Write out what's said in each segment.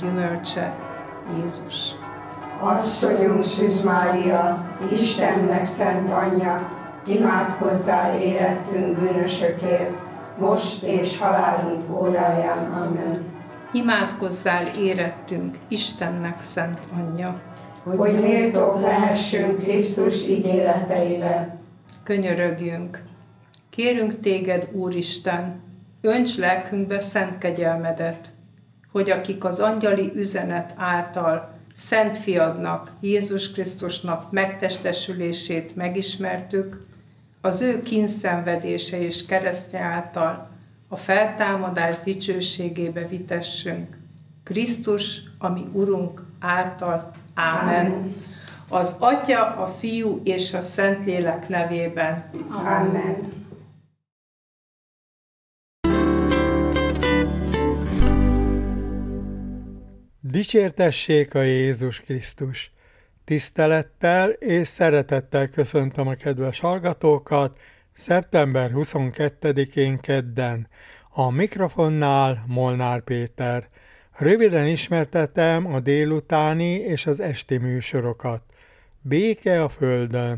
gyümölcse, Jézus. Asszonyunk Szűz Mária, Istennek szent anyja, imádkozzál érettünk bűnösökért, most és halálunk óráján. Amen. Imádkozzál érettünk, Istennek szent anyja, hogy méltók lehessünk Krisztus ígéreteire. Könyörögjünk! Kérünk téged, Úristen, önts lelkünkbe szent kegyelmedet, hogy akik az angyali üzenet által Szent Fiadnak, Jézus Krisztusnak megtestesülését megismertük, az ő kínszenvedése és keresztje által a feltámadás dicsőségébe vitessünk. Krisztus, ami Urunk által. Ámen. Amen. Az Atya, a Fiú és a Szentlélek nevében. Amen. Dicsértessék a Jézus Krisztus! Tisztelettel és szeretettel köszöntöm a kedves hallgatókat szeptember 22-én kedden. A mikrofonnál Molnár Péter. Röviden ismertetem a délutáni és az esti műsorokat. Béke a Földön,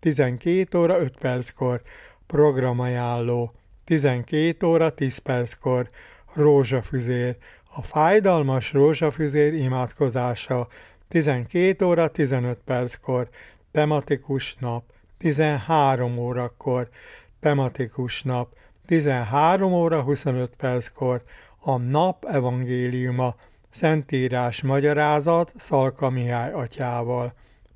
12 óra 5 perckor, programajánló, 12 óra 10 perckor, rózsafüzér, a fájdalmas rózsafüzér imádkozása, 12 óra 15 perckor, tematikus nap, 13 órakor, tematikus nap, 13 óra 25 perckor, a nap evangéliuma, Szentírás magyarázat Szalka Mihály atyával,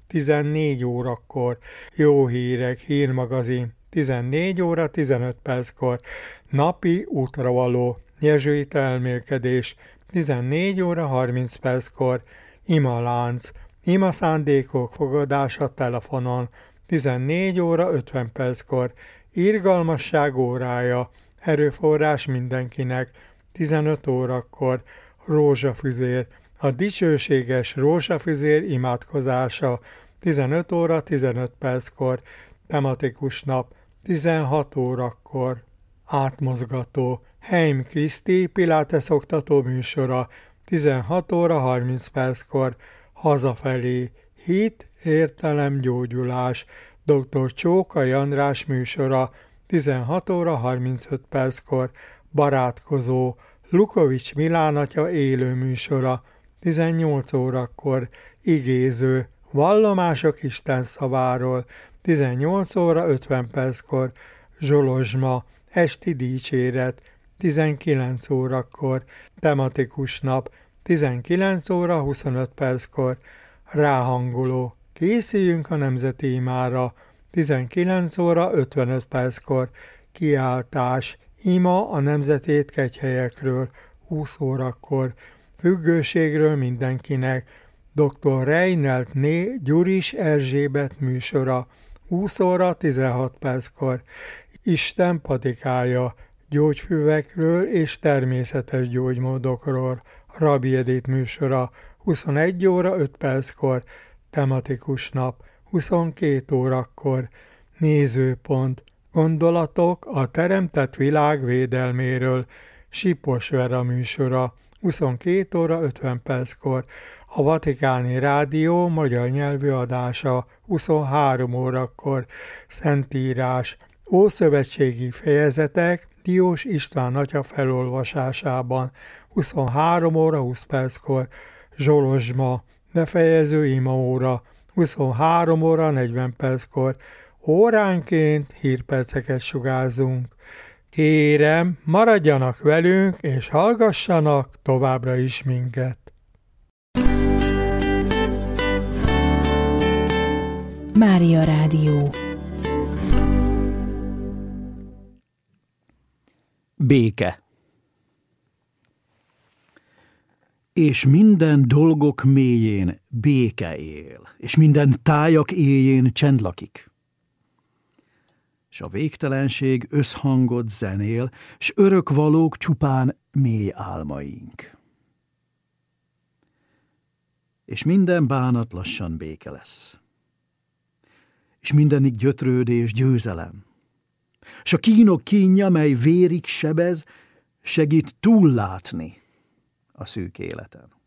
14 órakor, jó hírek, hírmagazin, 14 óra 15 perckor, napi útravaló, jezsuita elmélkedés, 14 óra 30 perckor, imalánc, ima szándékok fogadása telefonon, 14 óra 50 perckor, irgalmasság órája, erőforrás mindenkinek, 15 órakor, rózsafüzér, a dicsőséges rózsafüzér imádkozása, 15 óra 15 perckor, tematikus nap, 16 órakor, átmozgató, Heim Kriszti Pilates oktató műsora, 16 óra 30 perckor, hazafelé, hit, értelem, gyógyulás, dr. Csókai András műsora, 16 óra 35 perckor, barátkozó, Lukovics Milán atya élő műsora, 18 órakor, igéző, vallomások Isten szaváról, 18 óra 50 perckor, zsolozsma, esti dicséret, 19 órakor, tematikus nap, 19 óra 25 perckor, ráhangoló, készüljünk a nemzeti imára, 19 óra 55 perckor, kiáltás, ima a nemzetét kegyhelyekről, 20 órakor, függőségről mindenkinek, dr. Reinelt-né Gyuris Erzsébet műsora, 20 óra 16 perckor, Isten patikája, gyógyfüvekről és természetes gyógymódokról, Rabbi Edith műsora, 21 óra 5 perckor, tematikus nap, 22 órakor, nézőpont, gondolatok a teremtett világ védelméről, Sipos Vera műsora, 22 óra 50 perckor, a Vatikáni Rádió magyar nyelvű adása, 23 órakor, Szentírás, ószövetségi fejezetek Diós István atya felolvasásában, 23 óra 20 perckor, zsolozsma, befejező imaóra, 23 óra 40 perckor, óránként hírperceket sugárzunk. Kérem, maradjanak velünk és hallgassanak továbbra is minket. Mária Rádió. Béke. És minden dolgok mélyén béke él, és minden tájak éjjén csend lakik. És a végtelenség összhangot zenél, s örökvalók csupán mély álmaink. És minden bánat lassan béke lesz. És mindenik gyötrődés győzelem. S a kínok kínja, mely vérig sebez, segít túllátni a szűk életen.